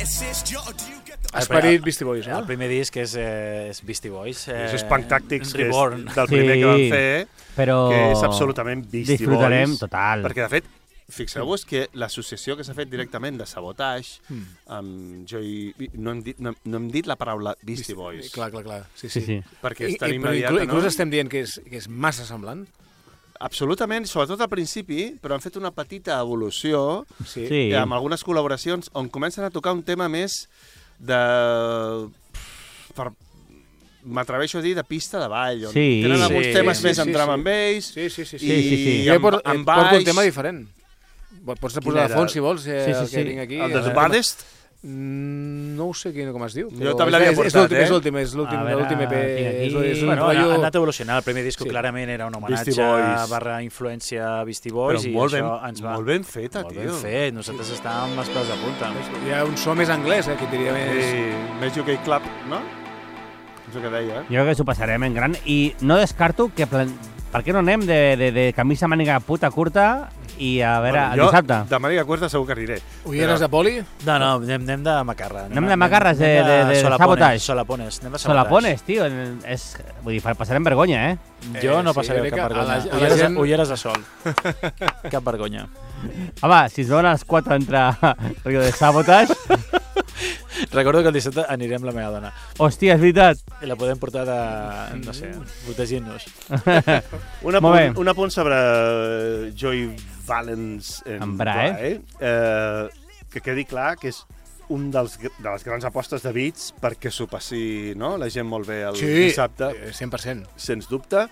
Esperit Beastie Boys, no? El primer disc és Beastie Boys. És Punk Tactics, que és Reborn. del primer que van fer, però que és absolutament Beastie disfrutarem Boys. total. Perquè, de fet, fixeu-vos que l'associació que s'ha fet directament de Sabotage amb Joy... No hem dit la paraula Beastie Boys. Clar. Sí. Perquè és tan Però immediata, no? inclús estem dient que és massa semblant. Absolutament, sobretot al principi, però han fet una petita evolució Sí. amb algunes col·laboracions on comencen a tocar un tema més de... m'atreveixo a dir, de pista de ball, on tenen alguns temes més en drum and bass Sí. i amb baix. Porto un tema diferent. Pots posar de fons, si vols, el que tinc aquí. El de The Baddest? No ho sé com es diu. Jo també l'havia portat, És l'últim EP. Ha anat evolucionant. El primer disco clarament era un homenatge barra influència Beastie Boys. Però molt ben feta, tio. Molt ben fet. Nosaltres estàvem amb els peus de punta. Hi ha un so més anglès, que diria més... Més UK Club, no? És el que deia. Jo crec que s'ho passarem en gran. I no descarto que... Per què no anem de camisa màniga puta curta i a veure, el dissabte? Jo de màniga curta segur que aniré. Ulleres de poli? No, anem de macarra. Anem de macarres de Sabotage. Solapones. Anem de Solapones, tio. Vull dir, passarem vergonya, Jo no passaré cap vergonya. Ulleres de sol. Cap vergonya. Home, si es veuen els 4 entre Rio de Sabotage... Recordo que el dissabte anirem amb la meva dona. Hòstia, és veritat. I la podem portar de, no sé, protegint-nos. Un apunt sobre Joy Valens en Brahe. Que quedi clar que és un de les grans apostes de Beats perquè s'ho passi la gent molt bé el dissabte. 100%. Sens dubte.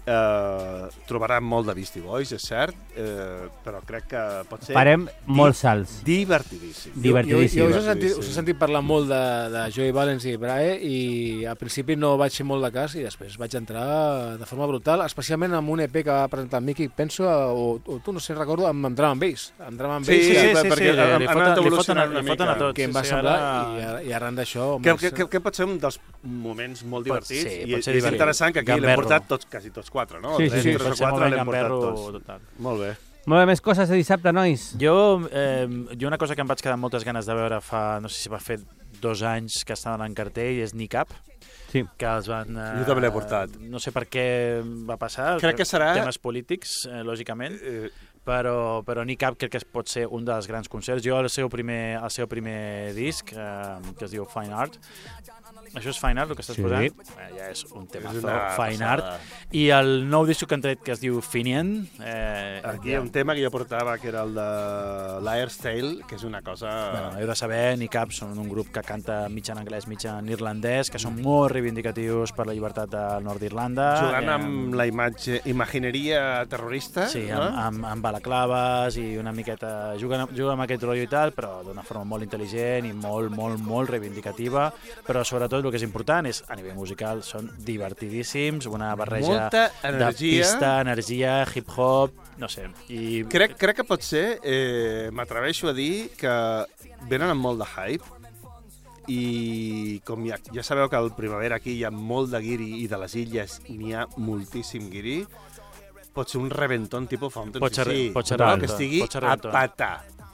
Trobaran molt de Beastie Boys, és cert, però crec que pot ser... Farem molts salts. Divertidíssim. Divertidíssim. Jo us he sentit parlar molt de Joey Valens i Brahe i al principi no vaig fer molt de cas i després vaig entrar de forma brutal, especialment amb un EP que va presentar Miqui, penso, o tu no sé, recordo, amb Drum and Bass. Amb Drum and Bass. Sí, li foten a tots. Que em va semblar, i arran d'això... Que pot ser un dels moments molt divertits i és interessant que aquí l'hem portat quasi tots 4, no? Sí. 3 o 4 l'hem portat tots. Molt bé. Molt bé, més coses de dissabte, nois? Jo una cosa que em vaig quedar amb moltes ganes de veure fa, no sé si va fer 2 anys que estaven en cartell, és Nick Up. Sí. Que els van... Jo també l'he portat. No sé per què va passar. Crec que serà... Temes polítics, lògicament. Però Nick Up crec que pot ser un dels grans concerts. Jo el seu primer disc, que es diu Fine Art, això és Fine Art, el que estàs posant? Ja és un tema Fine Art. I el nou disc que han tret, que es diu Finian... Aquí hi ha un tema que jo portava, que era el de Liar's Tale, que és una cosa... Heu de saber, Nick Up són un grup que canta mig en anglès, mig en irlandès, que són molt reivindicatius per la llibertat del nord d'Irlanda. Jugant amb la imagineria terrorista. Sí, amb balaclaves i una miqueta... Juguen amb aquest rotllo i tal, però d'una forma molt intel·ligent i molt reivindicativa, però sobretot el que és important és, a nivell musical, són divertidíssims, una barreja de pista, energia, hip-hop, no sé. I... Crec que pot ser, m'atreveixo a dir, que venen amb molt de hype i com ja sabeu que al Primavera aquí hi ha molt de guiri i de les illes n'hi ha moltíssim guiri, pot ser un reventón tipus Fountain CC, que estigui a patar.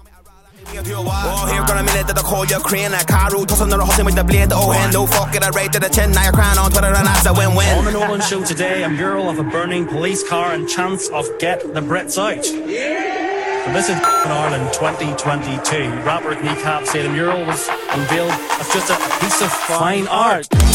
Here gonna minute that I call your crane a car route, tossing the hustle with the blade. Oh, and no fuck it, I rated the 10. Now you're crying on Twitter and that's a win-win. On the Nolan show today, a mural of a burning police car and chants of Get the Brits Out. So this is in Ireland 2022. Rapper Nick Up said the mural was unveiled as just a piece of fine art.